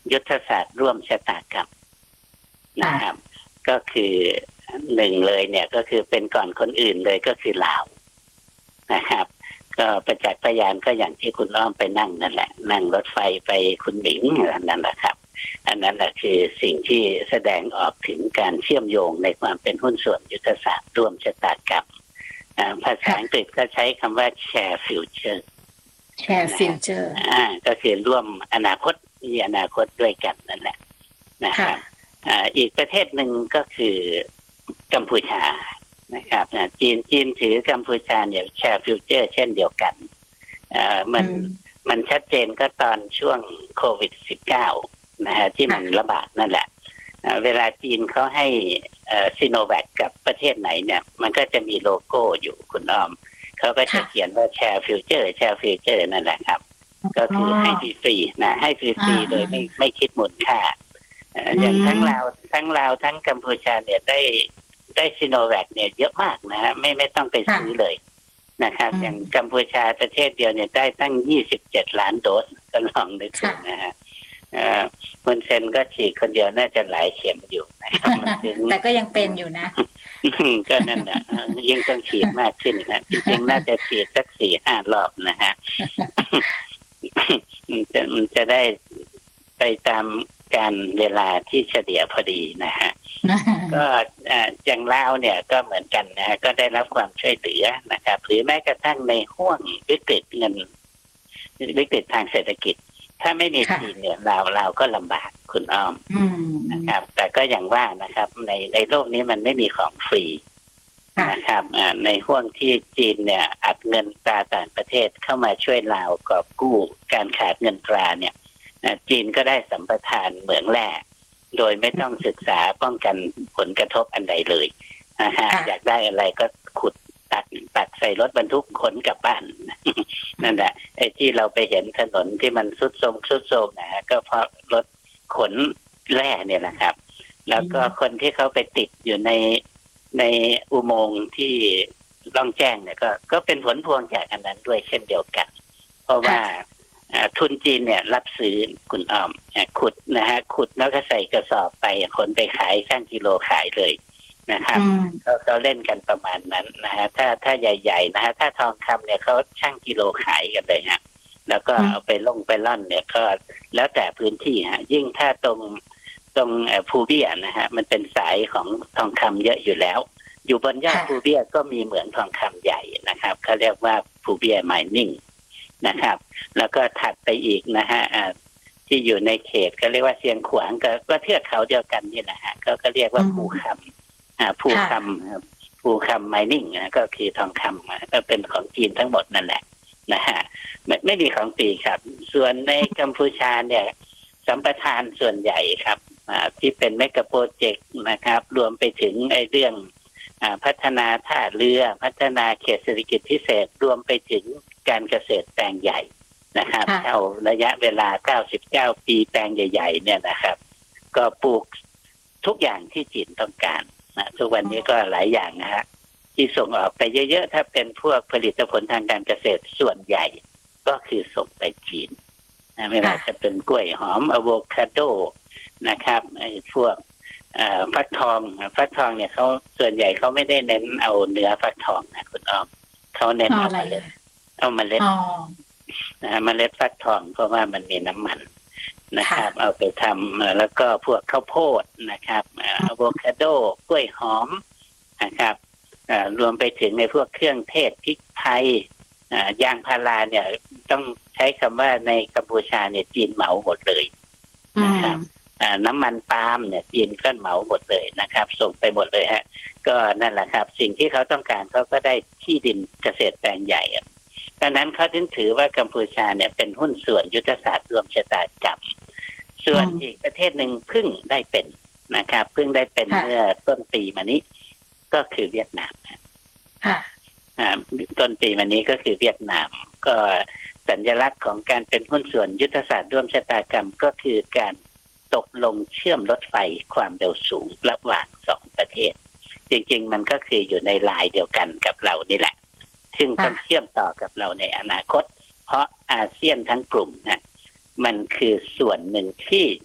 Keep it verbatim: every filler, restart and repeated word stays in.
ยุทธศาสตร์ร่วมชะตากรรมนะครับก็คือหนึ่งเลยเนี่ยก็คือเป็นก่อนคนอื่นเลยก็คือลาวนะครับก็ประจักษ์พยานก็อย่างที่คุณอ้อมไปนั่งนั่นแหละนั่งรถไฟไปคุณหมิงนั่นแหละครับอันนั้นแหละคือสิ่งที่แสดงออกถึงการเชื่อมโยงในความเป็นหุ้นส่วนยุทธศาสตร์ร่วมชะตากรรมภาษาอังกฤษก็ใช้คำว่า share future share future อ่าก็คือร่วมอนาคตมีอนาคตด้วยกันนั่นแหละนะครับอ่าอีกประเทศหนึ่งก็คือกัมพูชานะครับจีนจีนถือกัมพูชาเนี่ยแชร์ฟิวเจอร์เช่นเดียวกันอ่ามันมันชัดเจนก็ตอนช่วงโควิด สิบเก้า นะฮะที่มันระบาดนั่นแหละเวลาจีนเขาให้ซิโนแวคกับประเทศไหนเนี่ยมันก็จะมีโลโก้อยู่คุณอ้อมเขาก็จะเขียนว่าแชร์ฟิวเจอร์แชร์ฟิวเจอร์นั่นแหละครับก็คือให้ฟรีๆนะให้ฟรีๆโดยไม่ไม่คิดมูลค่าอย่างทั้งลาวทั้งลาวทั้งกัมพูชาเนี่ยได้ได้ซิโนแวคเนี่ยเยอะมากนะฮะไม่ไม่ต้องไปซื้อเลยนะครับอย่างกัมพูชาประเทศเดียวเนี่ยได้ตั้งยี่สิบเจ็ดล้านโดสก็ลองนึกดูนะฮะคุณเซนก็ฉีดคนเดียวน่าจะหลายเข็มอยู่นะครับแต่ก็ยังเป็นอยู่นะก็นั่นแหละยิ่งต้องฉีดมากขึ้นนะจริงๆน่าจะฉีดสักสี่ห้ารอบนะฮะจะมันจะได้ไปตามการเวลาที่เฉลี่ยพอดีนะฮะก็อย่างลาวเนี่ยก็เหมือนกันนะฮะก็ได้รับความช่วยเหลือนะครับหรือแม้กระทั่งในห่วงวิกฤตเงินวิกฤตทางเศรษฐกิจถ้าไม่มีจีนเนี่ยเราเราก็ลำบากคุณอ้อมนะครับแต่ก็อย่างว่านะครับในในโลกนี้มันไม่มีของฟรีนะครับในห่วงที่จีนเนี่ยอัดเงินตราต่างประเทศเข้ามาช่วยลาวกอบกู้การขาดเงินตราเนี่ยจีนก็ได้สัมปทานเหมืองแร่โดยไม่ต้องศึกษาป้องกันผลกระทบอันใดเลยนะฮะอยากได้อะไรก็ขุดตักตักใส่รถบรรทุกขนกลับบ้านนั่นแหละไอ้ที่เราไปเห็นถนนที่มันซุดโทรมซุดโทรมนะฮะก็เพราะรถขนแร่เนี่ยแหละครับแล้วก็คนที่เขาไปติดอยู่ในในอุโมงค์ที่ล่องแจ้งเนี่ยก็ก็เป็นผลพวงจากอันนั้นด้วยเช่นเดียวกันเพราะว่าทุนจีนเนี่ยรับซื้อคุณอ้อมขุดนะฮะขุดแล้วก็ใส่กระสอบไปคนไปขายช่างกิโลขายเลยนะครับเขาเขาเล่นกันประมาณนั้นนะฮะถ้าถ้าใหญ่ๆนะฮะถ้าทองคำเนี่ยเขาช่างกิโลขายกันเลยฮะแล้วก็เอาไปล่งไปล่อนเนี่ยก็แล้วแต่พื้นที่ฮะยิ่งถ้าตรงตรงภูเบี้ยนะฮะมันเป็นสายของทองคำเยอะอยู่แล้วอยู่บนยอดภูเบี้ยก็มีเหมืองทองคำใหญ่นะครับเขาเรียกว่าภูเบี้ยไมนิ่งนะครับแล้วก็ถัดไปอีกนะฮะที่อยู่ในเขตก็เรียกว่าเชียงขวางก็เทือกเขาเดียวกันนี่แหละฮะก็ก็เรียกว่าภูคำภูคำภูคำไมนิ่งก็คือทองคำก็เป็นของจีนทั้งหมดนั่นแหละนะฮะไม่ไม่มีของฟรีครับส่วนในกัมพูชาเนี่ยสัมปทานส่วนใหญ่ครับที่เป็นเมกะโปรเจกต์นะครับรวมไปถึงไอ้เรื่องพัฒนาท่าเรือพัฒนาเขตเศรษฐกิจพิเศษรวมไปถึงการเกษตรแปลงใหญ่นะครับเท่าระยะเวลาเก้าสิบเก้าปีแปลงใหญ่ๆเนี่ยนะครับก็ปลูกทุกอย่างที่จีนต้องการนะทุกวันนี้ก็หลายอย่างนะฮะที่ส่งออกไปเยอะๆถ้าเป็นพวกผลิตผลทางการเกษตรส่วนใหญ่ก็คือส่งไปจีนนะไม่ว่าจะเป็นกล้วยหอมอะโวคาโดนะครับไอ้พวกฟักทองฟักทองเนี่ยเขาส่วนใหญ่เขาไม่ได้เน้นเอาเนื้อฟักทองนะคุณอ้อมเขาเน้นเอาเมล็ดเอาเมล็ดนะเมล็ดฟักทองเพราะว่ามันมีน้ำมันนะครับเอาไปทำแล้วก็พวกข้าวโพดนะครับอะโวคาโดกล้วยหอมนะครับรวมไปถึงในพวกเครื่องเทศพริกไทยยางพาราเนี่ยต้องใช้คำว่าในกัมพูชาเนี่ยจีนเหมาหมดเลยนะครับน้ำมันปาล์มเนี่ยจีนก็เหมาหมดเลยนะครับส่งไปหมดเลยฮะก็นั่นแหละครับสิ่งที่เขาต้องการเขาก็ได้ที่ดินเกษตรแปลงใหญ่ดังนั้นเขาถึงถือว่ากัมพูชาเนี่ยเป็นหุ้นส่วนยุทธศาสตร์รวมชะตากรรมส่วนอีกประเทศหนึ่งเพิ่งได้เป็นนะครับเพิ่งได้เป็นเมื่อต้นปีมานี้ก็คือเวียดนามต้นปีมานี้ก็คือเวียดนามก็สัญลักษณ์ของการเป็นหุ้นส่วนยุทธศาสตร์ร่วมชะตากรรมก็คือการตกลงเชื่อมรถไฟความเร็วสูงระหว่างสองประเทศจริงๆมันก็คืออยู่ในลายเดียวกันกับเรานี่แหละซึ่งต้องเชื่อมต่อกับเราในอนาคตเพราะอาเซียนทั้งกลุ่มนะมันคือส่วนหนึ่งที่